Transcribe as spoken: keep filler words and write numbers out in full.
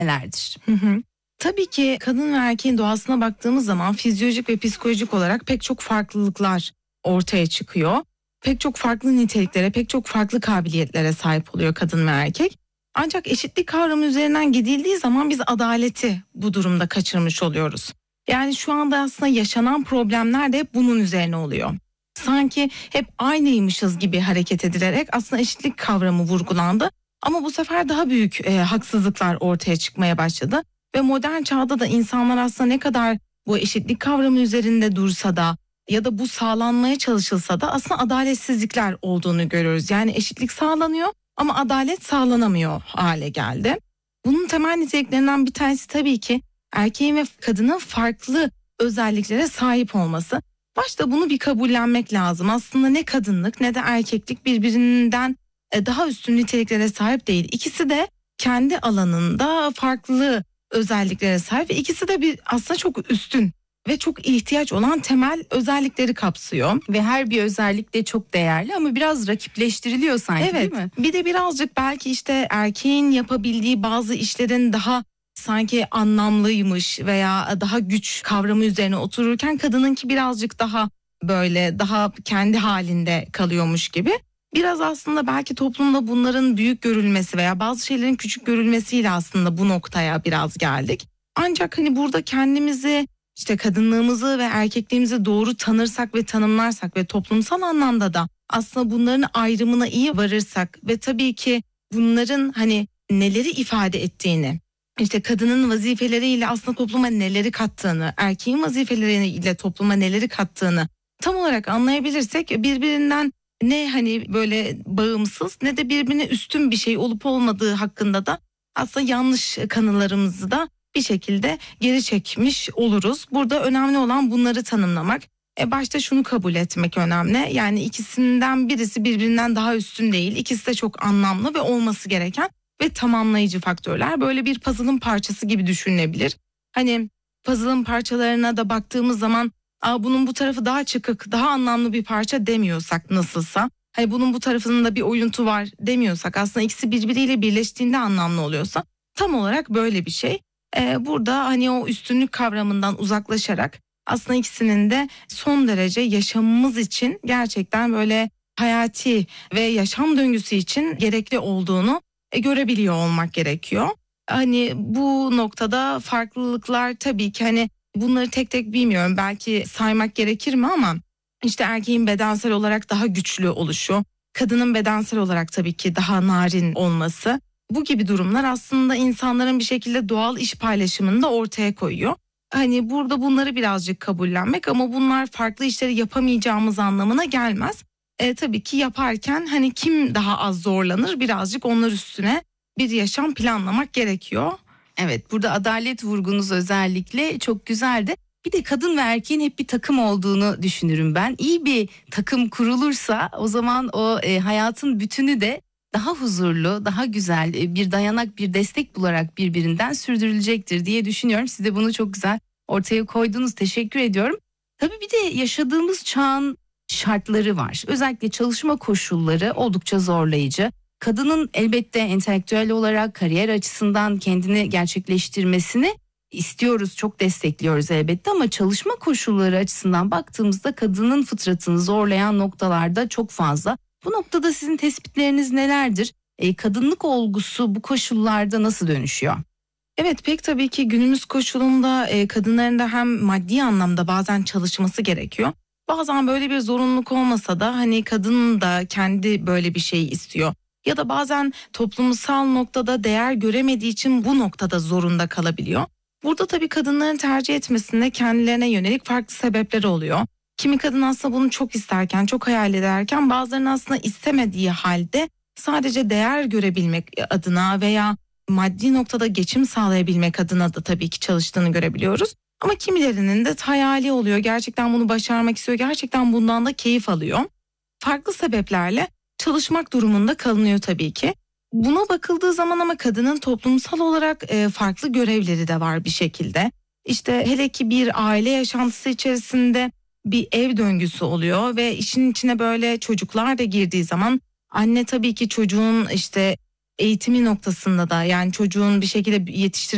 nelerdir? Hı hı. Tabii ki kadın ve erkeğin doğasına baktığımız zaman fizyolojik ve psikolojik olarak pek çok farklılıklar ortaya çıkıyor. Pek çok farklı niteliklere, pek çok farklı kabiliyetlere sahip oluyor kadın ve erkek. Ancak eşitlik kavramı üzerinden gidildiği zaman biz adaleti bu durumda kaçırmış oluyoruz. Yani şu anda aslında yaşanan problemler de hep bunun üzerine oluyor. Sanki hep aynıymışız gibi hareket edilerek aslında eşitlik kavramı vurgulandı. Ama bu sefer daha büyük e, haksızlıklar ortaya çıkmaya başladı. Ve modern çağda da insanlar aslında ne kadar bu eşitlik kavramı üzerinde dursa da ya da bu sağlanmaya çalışılsa da aslında adaletsizlikler olduğunu görüyoruz. Yani eşitlik sağlanıyor ama adalet sağlanamıyor hale geldi. Bunun temel niteliklerinden bir tanesi tabii ki erkeğin ve kadının farklı özelliklere sahip olması. Başta bunu bir kabullenmek lazım. Aslında ne kadınlık ne de erkeklik birbirinden e, daha üstün niteliklere sahip değil. İkisi de kendi alanında farklı özelliklere sahip ve ikisi de bir aslında çok üstün ve çok ihtiyaç olan temel özellikleri kapsıyor. Ve her bir özellik de çok değerli ama biraz rakipleştiriliyor sanki, Evet, değil mi? bir de birazcık belki işte erkeğin yapabildiği bazı işlerin daha sanki anlamlıymış veya daha güç kavramı üzerine otururken kadınınki birazcık daha böyle daha kendi halinde kalıyormuş gibi. Biraz aslında belki toplumda bunların büyük görülmesi veya bazı şeylerin küçük görülmesiyle aslında bu noktaya biraz geldik. Ancak hani burada kendimizi işte kadınlığımızı ve erkekliğimizi doğru tanırsak ve tanımlarsak ve toplumsal anlamda da aslında bunların ayrımına iyi varırsak ve tabii ki bunların hani neleri ifade ettiğini, işte kadının vazifeleriyle aslında topluma neleri kattığını, erkeğin vazifeleriyle topluma neleri kattığını tam olarak anlayabilirsek birbirinden ne hani böyle bağımsız ne de birbirine üstün bir şey olup olmadığı hakkında da aslında yanlış kanılarımızı da bir şekilde geri çekmiş oluruz. Burada önemli olan bunları tanımlamak. E başta şunu kabul etmek önemli. Yani ikisinden birisi birbirinden daha üstün değil. İkisi de çok anlamlı ve olması gereken ve tamamlayıcı faktörler. Böyle bir puzzle'ın parçası gibi düşünülebilir. Hani puzzle'ın parçalarına da baktığımız zaman Aa, bunun bu tarafı daha çıkık, daha anlamlı bir parça demiyorsak nasılsa, hani bunun bu tarafının da bir oyuntu var demiyorsak, aslında ikisi birbiriyle birleştiğinde anlamlı oluyorsa tam olarak böyle bir şey. Ee, burada hani o üstünlük kavramından uzaklaşarak aslında ikisinin de son derece yaşamımız için gerçekten böyle hayati ve yaşam döngüsü için gerekli olduğunu e, görebiliyor olmak gerekiyor. Hani bu noktada farklılıklar tabii ki hani bunları tek tek bilmiyorum, belki saymak gerekir mi ama işte erkeğin bedensel olarak daha güçlü oluşu, kadının bedensel olarak tabii ki daha narin olması, bu gibi durumlar aslında insanların bir şekilde doğal iş paylaşımını da ortaya koyuyor. Hani burada bunları birazcık kabullenmek ama bunlar farklı işleri yapamayacağımız anlamına gelmez. E, tabii ki yaparken hani kim daha az zorlanır birazcık onlar üstüne bir yaşam planlamak gerekiyor. Evet, burada adalet vurgunuz özellikle çok güzeldi. Bir de kadın ve erkeğin hep bir takım olduğunu düşünürüm ben. İyi bir takım kurulursa o zaman o e, hayatın bütünü de daha huzurlu, daha güzel e, bir dayanak, bir destek bularak birbirinden sürdürülecektir diye düşünüyorum. Siz de bunu çok güzel ortaya koydunuz. Teşekkür ediyorum. Tabii bir de yaşadığımız çağın şartları var. Özellikle çalışma koşulları oldukça zorlayıcı. Kadının elbette entelektüel olarak kariyer açısından kendini gerçekleştirmesini istiyoruz, çok destekliyoruz elbette ama çalışma koşulları açısından baktığımızda kadının fıtratını zorlayan noktalarda çok fazla. Bu noktada sizin tespitleriniz nelerdir? E, kadınlık olgusu bu koşullarda nasıl dönüşüyor? Evet, pek tabii ki günümüz koşulunda e, kadınların da hem maddi anlamda bazen çalışması gerekiyor. Bazen böyle bir zorunluluk olmasa da hani kadın da kendi böyle bir şey istiyor. Ya da bazen toplumsal noktada değer göremediği için bu noktada zorunda kalabiliyor. Burada tabii kadınların tercih etmesinde kendilerine yönelik farklı sebepleri oluyor. Kimi kadın aslında bunu çok isterken, çok hayal ederken, bazılarının aslında istemediği halde sadece değer görebilmek adına veya maddi noktada geçim sağlayabilmek adına da tabii ki çalıştığını görebiliyoruz. Ama kimilerinin de hayali oluyor. Gerçekten bunu başarmak istiyor. Gerçekten bundan da keyif alıyor. Farklı sebeplerle çalışmak durumunda kalınıyor tabii ki. Buna bakıldığı zaman ama kadının toplumsal olarak e, farklı görevleri de var bir şekilde. İşte hele ki bir aile yaşantısı içerisinde bir ev döngüsü oluyor ve işin içine böyle çocuklar da girdiği zaman anne tabii ki çocuğun işte eğitimi noktasında da, yani çocuğun bir şekilde yetiştirilmesi